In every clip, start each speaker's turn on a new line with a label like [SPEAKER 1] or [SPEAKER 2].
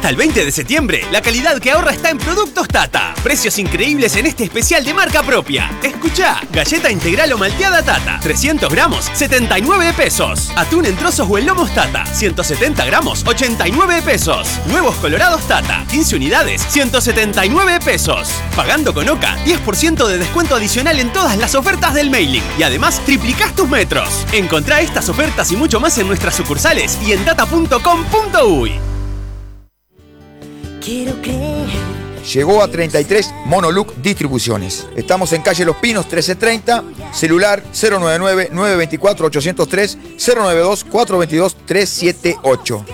[SPEAKER 1] Hasta el 20 de septiembre, la calidad que ahorra está en Productos Tata. Precios increíbles en este especial de marca propia. Escuchá, galleta integral o malteada Tata, 300 gramos, 79 pesos. Atún en trozos o en lomos Tata, 170 gramos, 89 pesos. Huevos colorados Tata, 15 unidades, 179 pesos. Pagando con OCA, 10% de descuento adicional en todas las ofertas del mailing. Y además, triplicás tus metros. Encontrá estas ofertas y mucho más en nuestras sucursales y en tata.com.uy.
[SPEAKER 2] Quiero creer.
[SPEAKER 3] Llegó a 33 Monoluc Distribuciones. Estamos en calle Los Pinos 1330, celular 099-924-803, 092-422-378.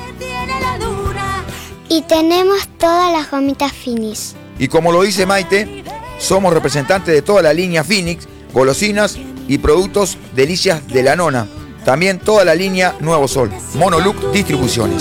[SPEAKER 4] Y tenemos todas las gomitas Finis.
[SPEAKER 3] Y como lo dice Maite, somos representantes de toda la línea Phoenix, golosinas y productos delicias de la nona. También toda la línea Nuevo Sol. Monoluc Distribuciones.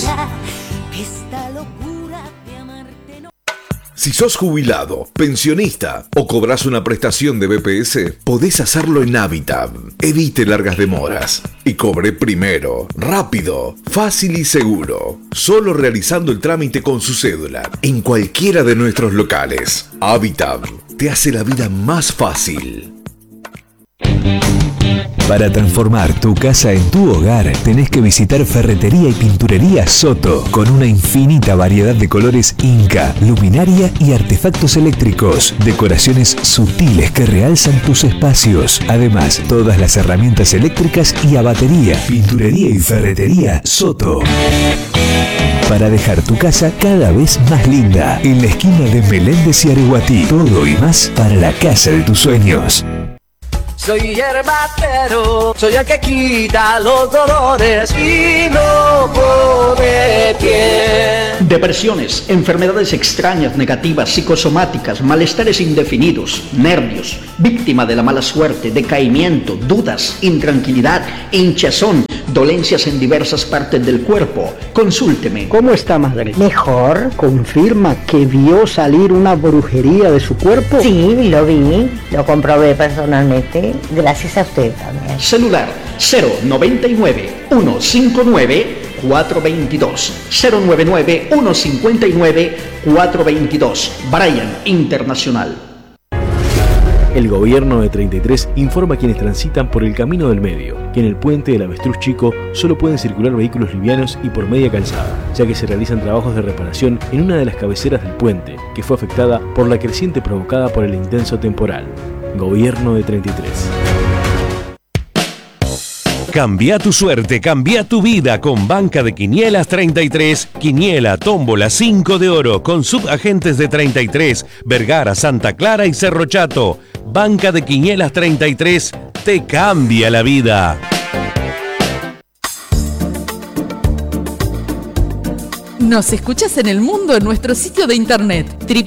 [SPEAKER 5] Si sos jubilado, pensionista o cobras una prestación de BPS, podés hacerlo en Habitat. Evite largas demoras y cobre primero, rápido, fácil y seguro. Solo realizando el trámite con su cédula en cualquiera de nuestros locales. Habitat te hace la vida más fácil.
[SPEAKER 6] Para transformar tu casa en tu hogar, tenés que visitar Ferretería y Pinturería Soto, con una infinita variedad de colores Inca, luminaria y artefactos eléctricos, decoraciones sutiles que realzan tus espacios. Además, todas las herramientas eléctricas y a batería. Pinturería y Ferretería Soto. Para dejar tu casa cada vez más linda, en la esquina de Meléndez y Areguatí. Todo y más para la casa de tus sueños.
[SPEAKER 7] Soy herbatero, soy el que quita los dolores y no pone pie.
[SPEAKER 8] Depresiones, enfermedades extrañas, negativas, psicosomáticas, malestares indefinidos, nervios, víctima de la mala suerte, decaimiento, dudas, intranquilidad, hinchazón, dolencias en diversas partes del cuerpo. Consúlteme.
[SPEAKER 9] ¿Cómo está, madre? Mejor. ¿Confirma que vio salir una brujería de su cuerpo?
[SPEAKER 10] Sí, lo vi, lo comprobé personalmente. Gracias a usted también.
[SPEAKER 8] Celular 099-159-422. 099-159-422. Brian Internacional.
[SPEAKER 11] El gobierno de 33 informa a quienes transitan por el camino del medio que en el puente del Avestruz Chico solo pueden circular vehículos livianos y por media calzada, ya que se realizan trabajos de reparación en una de las cabeceras del puente, que fue afectada por la creciente provocada por el intenso temporal. Gobierno de 33.
[SPEAKER 12] Cambia tu suerte, cambia tu vida con Banca de Quinielas 33, Quiniela, Tómbola, 5 de oro, con subagentes de 33, Vergara, Santa Clara y Cerro Chato. Banca de Quinielas 33 te cambia la vida.
[SPEAKER 13] Nos escuchas en el mundo en nuestro sitio de internet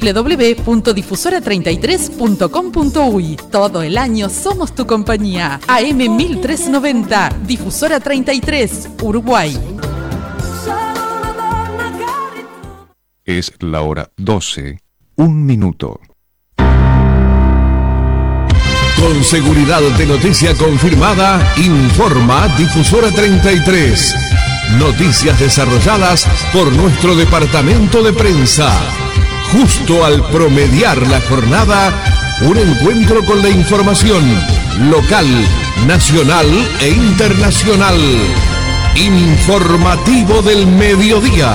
[SPEAKER 13] www.difusora33.com.uy. Todo el año somos tu compañía. AM 1390, Difusora 33, Uruguay.
[SPEAKER 14] Es la hora 12, 1 minuto.
[SPEAKER 15] Con seguridad de noticia confirmada, informa Difusora 33. Noticias desarrolladas por nuestro departamento de prensa. Justo al promediar la jornada, un encuentro con la información local, nacional e internacional. Informativo del mediodía.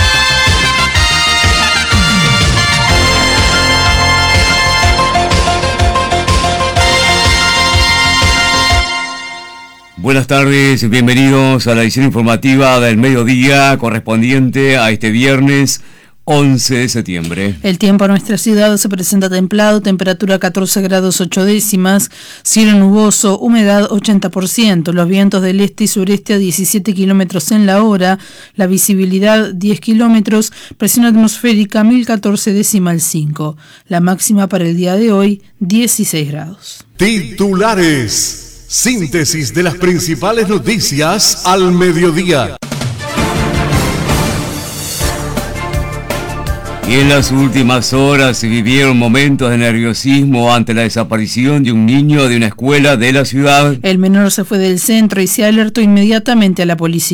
[SPEAKER 16] Buenas tardes, bienvenidos a la edición informativa del mediodía correspondiente a este viernes 11 de septiembre.
[SPEAKER 17] El tiempo en nuestra ciudad se presenta templado, temperatura 14 grados 8 décimas, cielo nuboso, humedad 80%, los vientos del este y sureste a 17 kilómetros en la hora, la visibilidad 10 kilómetros, presión atmosférica 1014,5, la máxima para el día de hoy 16 grados.
[SPEAKER 15] Titulares. Síntesis de las principales noticias al mediodía.
[SPEAKER 16] Y en las últimas horas se vivieron momentos de nerviosismo ante la desaparición de un niño de una escuela de la ciudad.
[SPEAKER 17] El menor se fue del centro y se alertó inmediatamente a la policía.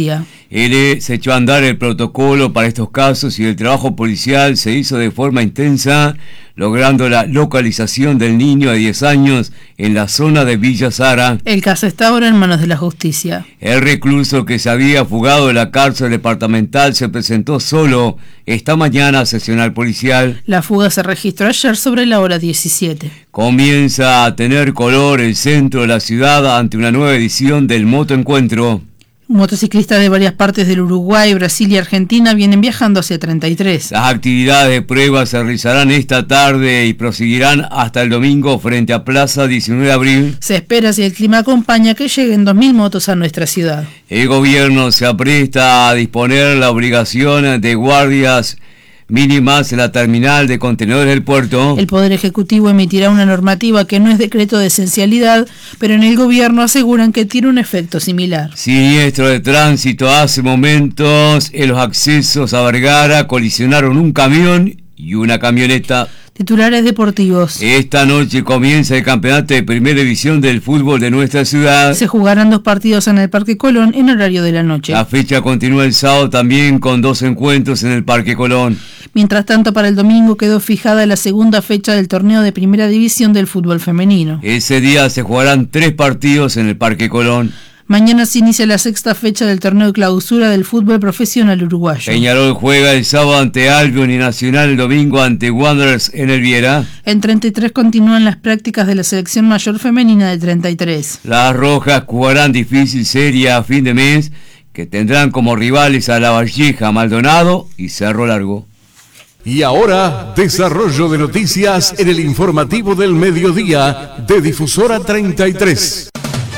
[SPEAKER 16] Se echó a andar el protocolo para estos casos y el trabajo policial se hizo de forma intensa, logrando la localización del niño de 10 años en la zona de Villa Sara.
[SPEAKER 17] El caso está ahora en manos de la justicia.
[SPEAKER 16] El recluso que se había fugado de la cárcel departamental se presentó solo esta mañana a sesional policial.
[SPEAKER 17] La fuga se registró ayer sobre la hora 17.
[SPEAKER 16] Comienza a tener color el centro de la ciudad ante una nueva edición del Motoencuentro.
[SPEAKER 17] Motociclistas de varias partes del Uruguay, Brasil y Argentina vienen viajando hacia 33.
[SPEAKER 16] Las actividades de prueba se realizarán esta tarde y proseguirán hasta el domingo frente a Plaza 19 de Abril.
[SPEAKER 17] Se espera, si el clima acompaña, que lleguen 2.000 motos a nuestra ciudad.
[SPEAKER 16] El gobierno se apresta a disponer la obligación de guardias mínimas en la terminal de contenedores del puerto.
[SPEAKER 17] El Poder Ejecutivo emitirá una normativa que no es decreto de esencialidad, pero en el gobierno aseguran que tiene un efecto similar.
[SPEAKER 16] Siniestro de tránsito hace momentos. En los accesos a Vergara colisionaron un camión y una camioneta.
[SPEAKER 17] Titulares deportivos.
[SPEAKER 16] Esta noche comienza el campeonato de primera división del fútbol de nuestra ciudad.
[SPEAKER 17] Se jugarán 2 partidos en el Parque Colón en horario de la noche.
[SPEAKER 16] La fecha continúa el sábado también con 2 encuentros en el Parque Colón.
[SPEAKER 17] Mientras tanto, para el domingo quedó fijada la segunda fecha del torneo de primera división del fútbol femenino.
[SPEAKER 16] Ese día se jugarán 3 partidos en el Parque Colón.
[SPEAKER 17] Mañana se inicia la 6ª fecha del torneo de clausura del fútbol profesional uruguayo.
[SPEAKER 16] Peñarol juega el sábado ante Albion y Nacional el domingo ante Wanderers en el Viera.
[SPEAKER 17] En 33 continúan las prácticas de la selección mayor femenina de 33.
[SPEAKER 16] Las Rojas jugarán difícil serie a fin de mes, que tendrán como rivales a La Valleja, Maldonado y Cerro Largo.
[SPEAKER 15] Y ahora, desarrollo de noticias en el informativo del mediodía de Difusora 33.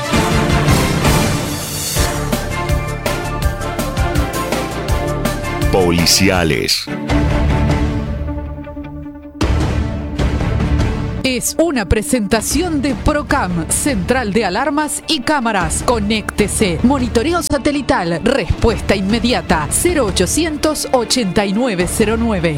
[SPEAKER 2] Policiales.
[SPEAKER 13] Es una presentación de Procam, Central de Alarmas y Cámaras. Conéctese. Monitoreo satelital. Respuesta inmediata. 0800 8909.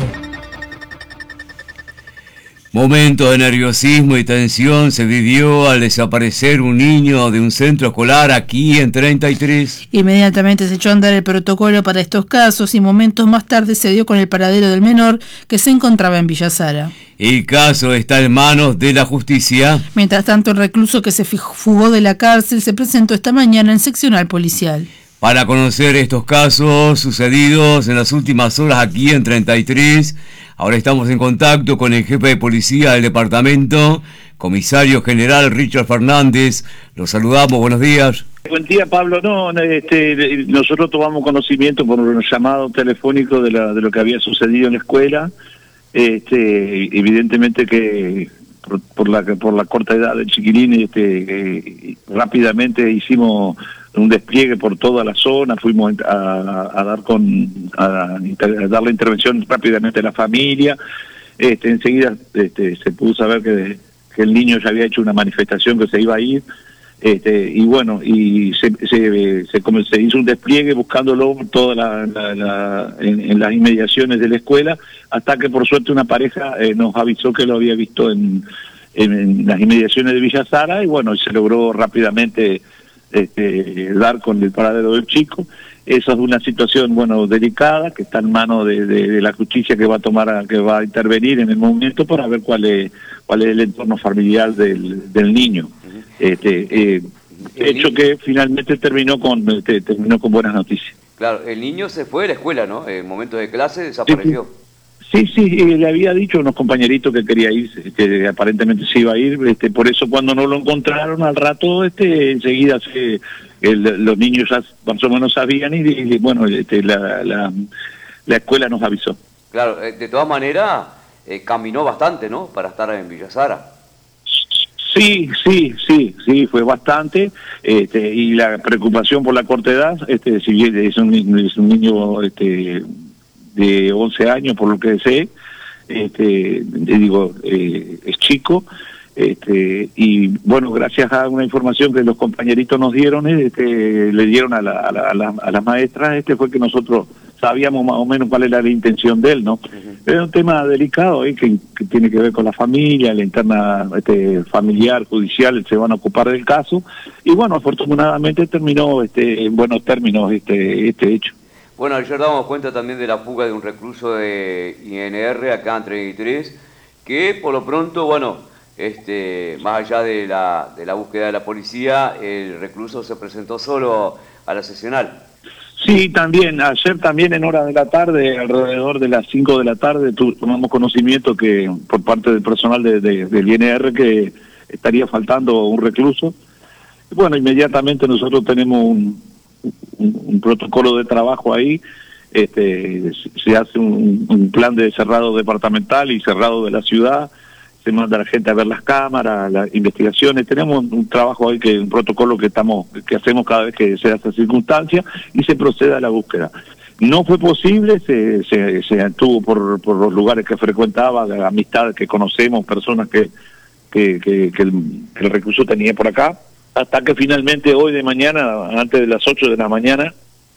[SPEAKER 16] Momento de nerviosismo y tensión se vivió al desaparecer un niño de un centro escolar aquí en 33.
[SPEAKER 17] Inmediatamente se echó a andar el protocolo para estos casos y momentos más tarde se dio con el paradero del menor que se encontraba en Villa Sara.
[SPEAKER 16] El caso está en manos de la justicia.
[SPEAKER 17] Mientras tanto, el recluso que se fugó de la cárcel se presentó esta mañana en seccional policial.
[SPEAKER 16] Para conocer estos casos sucedidos en las últimas horas aquí en 33, ahora estamos en contacto con el jefe de policía del departamento, comisario general Richard Fernández. Los saludamos, buenos días.
[SPEAKER 18] Buen día, Pablo. Nosotros tomamos conocimiento por un llamado telefónico de lo que había sucedido en la escuela. Evidentemente que por la corta edad del chiquilín, rápidamente hicimos un despliegue por toda la zona, fuimos a dar la intervención rápidamente a la familia. Enseguida se pudo saber que el niño ya había hecho una manifestación que se iba a ir, y bueno, y se hizo un despliegue buscándolo toda en las inmediaciones de la escuela, hasta que por suerte una pareja nos avisó que lo había visto en las inmediaciones de Villa Sara, y bueno, se logró rápidamente dar con el paradero del chico. Eso es una situación, bueno, delicada, que está en manos de la justicia, que va a intervenir en el momento para ver cuál es el entorno familiar del niño. Hecho que finalmente terminó con buenas noticias.
[SPEAKER 19] Claro, el niño se fue de la escuela, ¿no? En momento de clase desapareció.
[SPEAKER 18] Sí, le había dicho a unos compañeritos que quería irse, que aparentemente se iba a ir, por eso cuando no lo encontraron al rato, enseguida los niños ya más o menos sabían y bueno, la escuela nos avisó.
[SPEAKER 19] Claro, de todas maneras, caminó bastante, ¿no? Para estar en Villa Sara.
[SPEAKER 18] Sí, fue bastante, y la preocupación por la corta edad, si bien es un niño, de 11 años, por lo que sé, es chico, y bueno, gracias a una información que los compañeritos nos dieron, le dieron a las maestras, fue que nosotros sabíamos más o menos cuál era la intención de él, ¿no? Es un tema delicado ahí que tiene que ver con la familia, la interna familiar, judicial, se van a ocupar del caso. Y bueno, afortunadamente terminó en buenos términos este hecho.
[SPEAKER 19] Bueno, ayer damos cuenta también de la fuga de un recluso de INR acá en 33, que por lo pronto, bueno, más allá de la búsqueda de la policía, el recluso se presentó solo a la seccional.
[SPEAKER 18] Sí, también, ayer también en horas de la tarde, alrededor de las 5 de la tarde, tomamos conocimiento que por parte del personal del INR que estaría faltando un recluso. Bueno, inmediatamente nosotros tenemos un protocolo de trabajo ahí, se hace un plan de cerrado departamental y cerrado de la ciudad, se manda a la gente a ver las cámaras, las investigaciones, tenemos un trabajo ahí, un protocolo que hacemos cada vez que se da esta circunstancia y se procede a la búsqueda. No fue posible, se anduvo por los lugares que frecuentaba, amistades que conocemos, personas que el recluso tenía por acá, hasta que finalmente hoy de mañana, antes de las 8 de la mañana,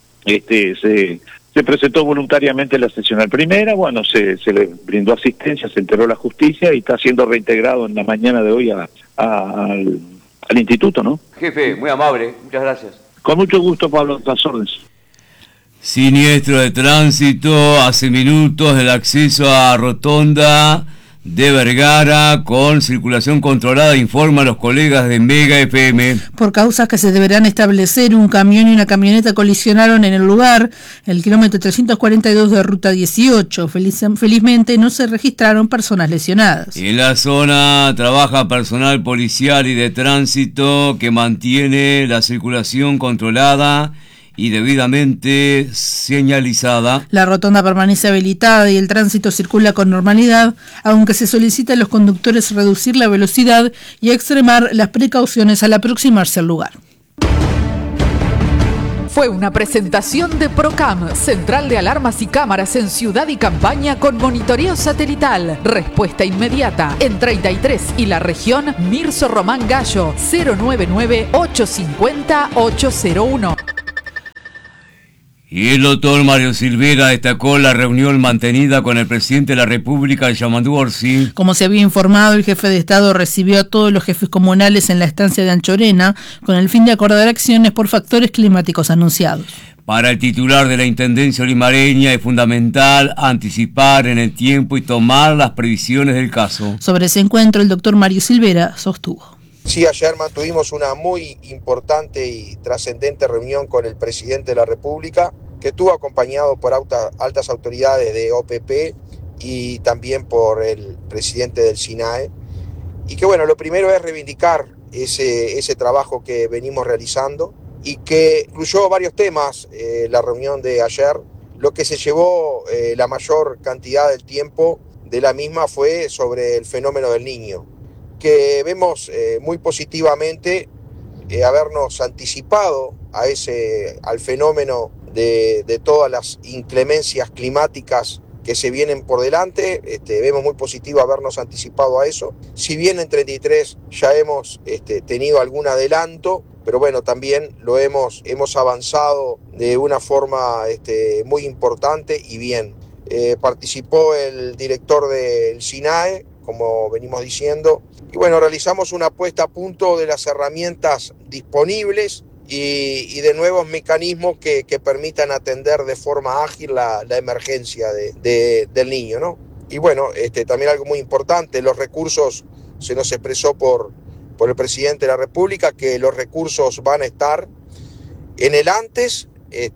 [SPEAKER 18] se presentó voluntariamente la seccional primera, bueno, se le brindó asistencia, se enteró la justicia y está siendo reintegrado en la mañana de hoy al instituto, ¿no?
[SPEAKER 19] Jefe, muy amable, muchas gracias.
[SPEAKER 18] Con mucho gusto, Pablo, las órdenes.
[SPEAKER 16] Siniestro de tránsito, hace minutos el acceso a Rotonda de Vergara con circulación controlada, informa a los colegas de Mega FM.
[SPEAKER 17] Por causas que se deberán establecer, un camión y una camioneta colisionaron en el lugar, el kilómetro 342 de Ruta 18. Felizmente no se registraron personas lesionadas.
[SPEAKER 16] En la zona trabaja personal policial y de tránsito que mantiene la circulación controlada y debidamente señalizada.
[SPEAKER 17] La rotonda permanece habilitada y el tránsito circula con normalidad, aunque se solicita a los conductores reducir la velocidad y extremar las precauciones al aproximarse al lugar.
[SPEAKER 13] Fue una presentación de Procam, Central de Alarmas y Cámaras en Ciudad y Campaña con monitoreo satelital. Respuesta inmediata. En 33 y la región, Mirso Román Gallo, 099-850-801.
[SPEAKER 16] Y el doctor Mario Silvera destacó la reunión mantenida con el presidente de la República, Yamandu Orsi.
[SPEAKER 17] Como se había informado, el jefe de Estado recibió a todos los jefes comunales en la estancia de Anchorena con el fin de acordar acciones por factores climáticos anunciados.
[SPEAKER 16] Para el titular de la Intendencia Olimareña es fundamental anticipar en el tiempo y tomar las previsiones del caso.
[SPEAKER 17] Sobre ese encuentro, el doctor Mario Silvera sostuvo.
[SPEAKER 3] Sí, ayer mantuvimos una muy importante y trascendente reunión con el presidente de la República, que estuvo acompañado por altas autoridades de OPP y también por el presidente del SINAE. Y que bueno, lo primero es reivindicar ese trabajo que venimos realizando y que incluyó varios temas, la reunión de ayer. Lo que se llevó la mayor cantidad del tiempo de la misma fue sobre el fenómeno del Niño, que vemos muy positivamente habernos anticipado al fenómeno de todas las inclemencias climáticas que se vienen por delante. Vemos muy positivo habernos anticipado a eso. Si bien en 33 ya hemos tenido algún adelanto, pero bueno, también lo hemos avanzado de una forma muy importante y bien. Participó el director del SINAE, como venimos diciendo, y bueno, realizamos una puesta a punto de las herramientas disponibles y de nuevos mecanismos que permitan atender de forma ágil la emergencia del niño, ¿no? Y bueno, también algo muy importante, los recursos, se nos expresó por el presidente de la República que los recursos van a estar en el antes,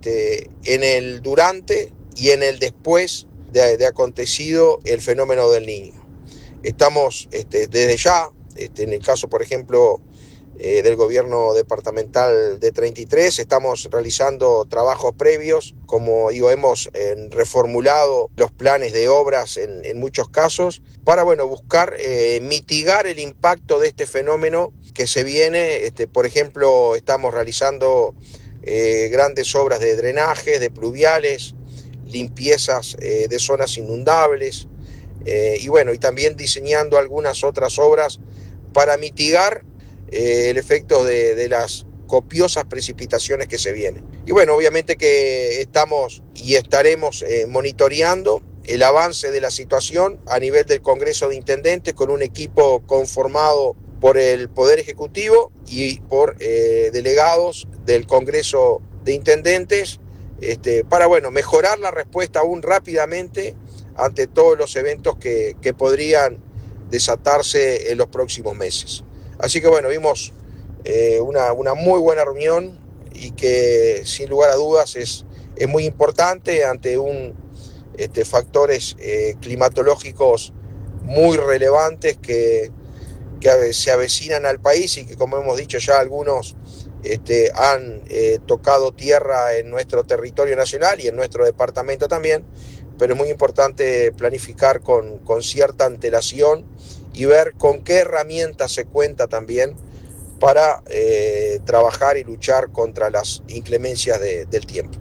[SPEAKER 3] en el durante y en el después de acontecido el fenómeno del Niño. Estamos desde ya, en el caso, por ejemplo, del gobierno departamental de 33, estamos realizando trabajos previos, como digo, hemos reformulado los planes de obras en muchos casos, para bueno, buscar mitigar el impacto de este fenómeno que se viene. Por ejemplo, estamos realizando grandes obras de drenaje, de pluviales, limpiezas de zonas inundables, y bueno, y también diseñando algunas otras obras para mitigar el efecto de las copiosas precipitaciones que se vienen. Y bueno, obviamente que estamos y estaremos monitoreando el avance de la situación a nivel del Congreso de Intendentes, con un equipo conformado por el Poder Ejecutivo y por delegados del Congreso de Intendentes, para mejorar la respuesta aún rápidamente ante todos los eventos que podrían desatarse en los próximos meses. Así que vimos una muy buena reunión y que sin lugar a dudas es muy importante ante factores climatológicos muy relevantes que se avecinan al país y que, como hemos dicho ya, algunos han tocado tierra en nuestro territorio nacional y en nuestro departamento también, pero es muy importante planificar con cierta antelación y ver con qué herramientas se cuenta también para trabajar y luchar contra las inclemencias del tiempo.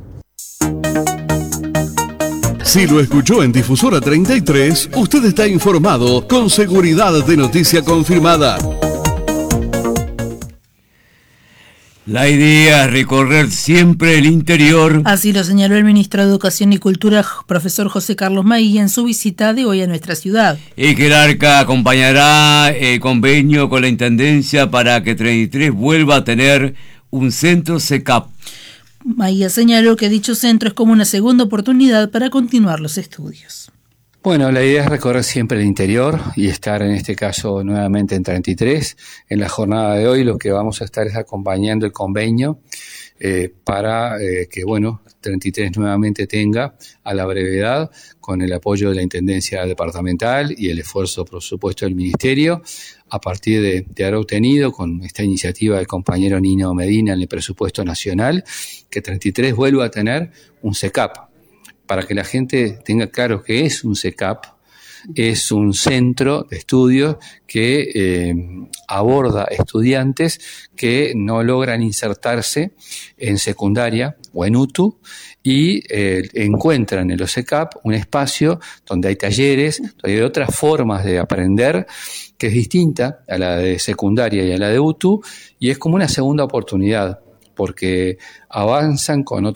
[SPEAKER 15] Si lo escuchó en Difusora 33, usted está informado con seguridad de noticia confirmada.
[SPEAKER 16] La idea es recorrer siempre el interior.
[SPEAKER 17] Así lo señaló el ministro de Educación y Cultura, profesor José Carlos Maía, en su visita de hoy a nuestra ciudad.
[SPEAKER 16] El jerarca acompañará el convenio con la Intendencia para que 33 vuelva a tener un centro CECAP.
[SPEAKER 17] Maía señaló que dicho centro es como una segunda oportunidad para continuar los estudios.
[SPEAKER 2] Bueno, la idea es recorrer siempre el interior y estar en este caso nuevamente en 33. En la jornada de hoy lo que vamos a estar es acompañando el convenio para que 33 nuevamente tenga a la brevedad, con el apoyo de la Intendencia Departamental y el esfuerzo, por supuesto, del Ministerio, a partir de haber obtenido con esta iniciativa del compañero Nino Medina en el presupuesto nacional, que 33 vuelva a tener un CECAP. Para que la gente tenga claro que es un CECAP, es un centro de estudios que aborda estudiantes que no logran insertarse en secundaria o en UTU y encuentran en los CECAP un espacio donde hay talleres, donde hay otras formas de aprender que es distinta a la de secundaria y a la de UTU, y es como una segunda oportunidad, porque avanzan con